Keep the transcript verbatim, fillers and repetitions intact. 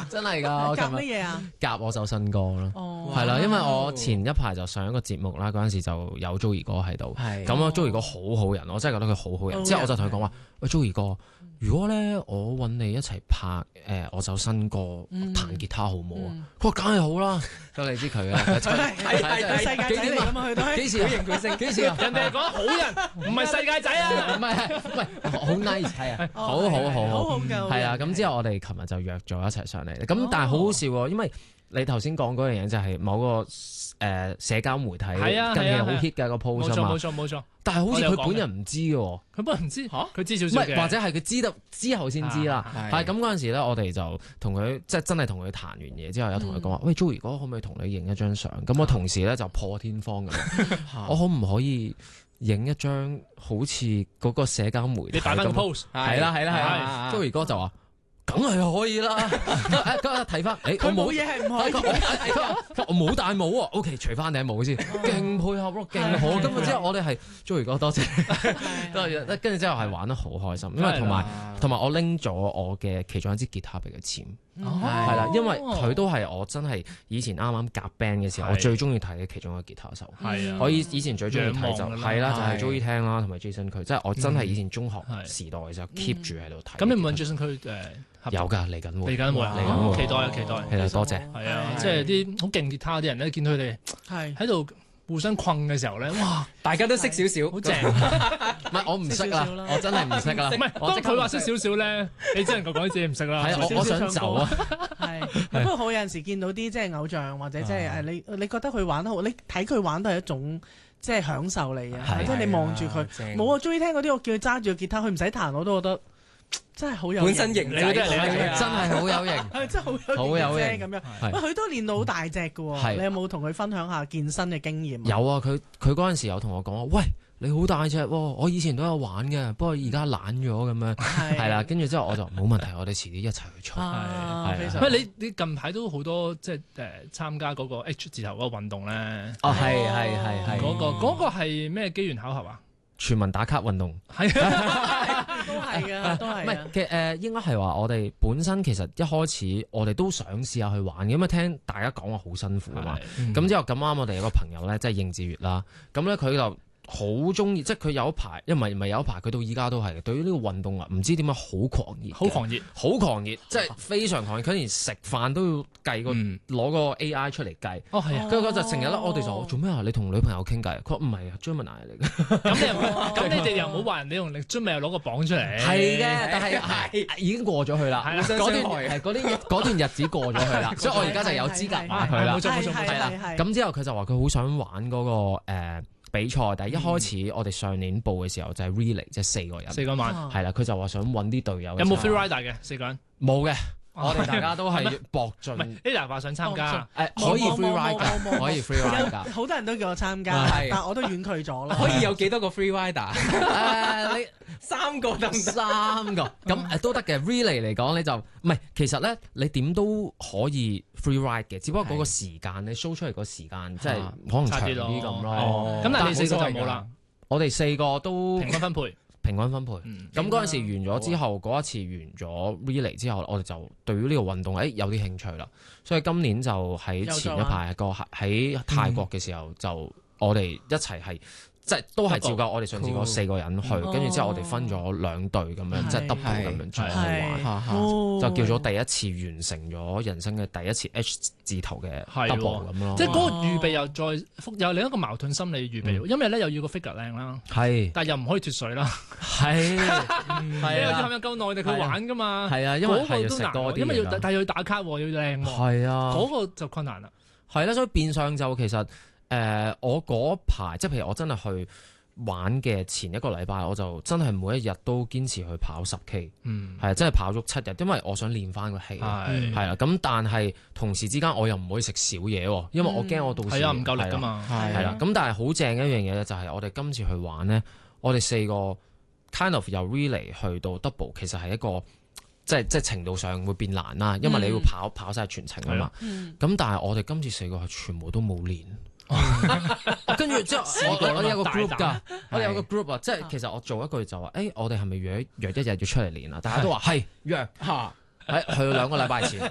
真係㗎。 夾乜嘢啊？ 夾我首新歌咯，係啦，因為我前一排就上一個節目啦，嗰陣時就有 Joey 哥喺度，咁啊 Joey 哥好好人，我真係覺得佢好好人。之後我就同佢講話：喂 Joey 哥，如果咧我揾你一齊拍誒我首新歌彈吉他好唔好啊？佢話梗係好啦，咁你知佢啊，係係世界仔嚟㗎嘛，佢都係幾時型佢升？幾時啊？ 人哋係講好人，唔係世界仔啊！ 唔係唔係，好 nice 係啊，好好好好係啊。咁之後我哋琴日就約咗一齊上嚟，咁但係好好笑喎，因為你頭先講嗰樣嘢就係某個誒社交媒體近期好 hit 嘅個 post 啊嘛， 冇錯冇錯冇錯。 但係好似佢本人唔知嘅， 佢本人唔知嚇，佢知少少嘅， 或者係佢知得之後先知啦。係咁嗰陣時咧，我哋就同佢即係真係同佢談完嘢之後，有同佢講話：喂 Joey 哥，可唔可以同你影一張相？咁我同時咧就破天荒咁，我可唔可以影一張好似嗰個社交媒體？ 你擺翻個 pose， 係啦係啦係啦。Joey 哥就話：梗係可以啦。咁睇翻，誒我冇嘢係唔可以。 佢話我冇戴帽喎。O K，除翻頂帽先，勁配合咯，勁好。咁之後我哋係 Joey 哥多謝，多謝。跟住之後係玩得好開心，因為同埋同埋我拎咗我嘅其中一支吉他俾佢簽，係啦，因為佢都係我真係以前啱啱夾 band 嘅時候，我最中意睇嘅其中一個吉他手。 係啊， 我以以前最中意睇就係啦，就係 Joey 聽啦，同埋 Jason 佢，即係我真係以前中學時代嘅時候 keep 住喺度睇。 咁你唔問 Jason 佢誒？ 有㗎，嚟緊會， 嚟緊會，嚟緊會，期待啊，期待！ 係啊，多謝。 係啊，即係啲好勁吉他啲人咧，見到佢哋係喺度互相困嘅時候咧，哇！ 大家都識少少， 好正。 唔係我唔識啦，我真係唔識啦。 唔係，當佢話識少少咧，你只能夠講自己唔識啦。 係我我想走啊。 係，不過好有陣時見到啲即係偶像或者即係誒你你覺得佢玩得好，你睇佢玩都係一種即係享受嚟嘅，即係你望住佢。冇啊，中意聽嗰啲，我叫佢揸住個吉他，佢唔使彈我都覺得。真係好有本身型仔， 真係好有型， 係真係好有型咁樣。喂，佢都練到好大隻㗎喎，你有冇同佢分享下健身嘅經驗？ 有啊，佢佢嗰陣時有同我講話，喂，你好大隻喎，我以前都有玩嘅，不過而家懶咗咁樣，係啦。跟住之後我就冇問題，我哋遲啲一齊去操。 係，喂，你你近排都好多即係誒參加嗰個 H 字頭嗰個運動咧？ 哦，係係係係。 嗰個嗰個係咩機緣巧合啊？ 全民打卡運動係啊，都係嘅，都係。 唔係其實誒，應該係話我哋本身其實一開始我哋都想試下去玩嘅，因為聽大家講話好辛苦啊嘛。咁、嗯、之後咁啱我哋有個朋友咧，即係應志月啦，咁咧佢就好中意，即係佢有一排，因為唔係有一排，佢到依家都係對於呢個運動啊，唔知點解好狂熱， 好狂熱， 好狂熱，即係非常狂熱。佢連食飯都要計個攞個 A I 出嚟計。 哦，係啊。 跟住佢就成日咧，我哋就做咩啊？你同女朋友傾偈？佢話唔係啊，Gemini嚟嘅。 咁你又咁你哋又唔好話人，你同你 Gemini 又攞個榜出嚟。 係嘅，但係係已經過咗去啦。係啦，嗰段係嗰啲嗰段日子過咗去啦，所以我而家就有資格話佢啦。 冇錯冇錯， 係啦。咁之後佢就話佢好想玩嗰個誒比賽，但係一開始我哋上年報嘅時候就係 relay，即係四個人， 四個玩， 係啦。佢就話想揾啲隊友。 有冇 free rider 嘅四個人？ 冇嘅，我哋大家都係搏盡。 唔係 Ada 話想參加， 誒可以 free rider，可以 free rider。 好多人都叫我參加，但我都婉拒咗啦。 可以有幾多個 free rider？ 誒你三個得唔得？ 三個咁誒都得嘅。relay 嚟講你就唔係，其實咧你點都可以 free ride 嘅，只不過嗰個時間你 show 出嚟個時間即係可能長啲咁咯。 咁但係你四個就冇啦。 我哋四個都平均分配， 平均分配。咁嗰陣時完咗之後，嗰一次完咗 relay 之後，我哋就對於呢個運動誒有啲興趣啦。所以今年就喺前一排個喺泰國嘅時候，就我哋一齊係。即係都係照舊，我哋上次嗰四個人去，跟住之後我哋分咗兩隊咁樣，即係 double 咁樣再去玩，就叫做第一次完成咗人生嘅第一次 H 字頭嘅 double 咁咯。 即係嗰個預備又再複有另一個矛盾心理預備，因為咧又要個 figure 靚啦， 係， 但係又唔可以脫水啦， 係， 係啊，要夠耐力去玩噶嘛， 係啊，因為係要食多啲， 因為要但係要打卡喎，要靚喎， 係啊， 嗰個就困難啦， 係啦，所以變相就其實。誒、呃，我嗰排即係譬如我真係去玩嘅前一個禮拜，我就真係每一日都堅持去跑十 K， 嗯，係真係跑足七日，因為我想練翻個氣，係啦。咁但係同時之間我又唔可以食少嘢，因為我驚我到時係啊唔夠力㗎嘛，係啦。咁但係好正嘅一樣嘢咧，就係我哋今次去玩咧，我哋四個 kind of 由 relay 去到 double， 其實係一個。即係即係程度上會變難啦，因為你要跑、嗯、跑晒全程啊嘛。咁、嗯、但係我哋今次四個係全部都冇練，跟住之後我我哋有個 group 㗎，我哋有個 group 啊，即係其實我做一句就話，誒、欸、我哋係咪約約一日要出嚟練啊？大家都話係約嚇，喺去兩個禮拜前。